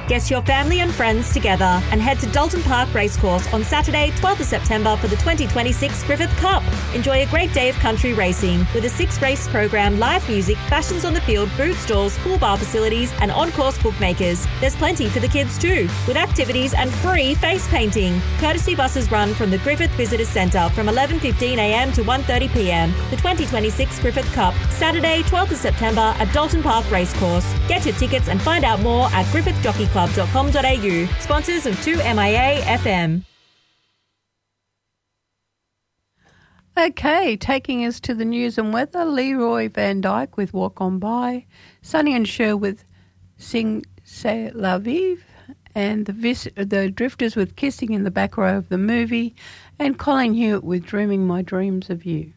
Get your family and friends together and head to Dalton Park Racecourse on Saturday, 12th of September for the 2026 Griffith Cup. Enjoy a great day of country racing with a 6-race program, live music, fashions on the field, boot stalls, pool bar facilities and on-course bookmakers. There's plenty for the kids too, with activities and free face painting. Courtesy buses run from the Griffith Visitors Centre from 11:15am to 1:30pm. The 2026 Griffith Cup, Saturday, 12th of September at Dalton Park Racecourse. Get your tickets and find out more at griffithjockeyclub.com.au. Sponsors of 2MIA FM. Okay, taking us to the news and weather, Leroy Van Dyke with Walk On By, Sonny and Cher with Sing C'est La Vive, and the Drifters with Kissing in the Back Row of the Movie, and Colin Hewitt with Dreaming My Dreams of You.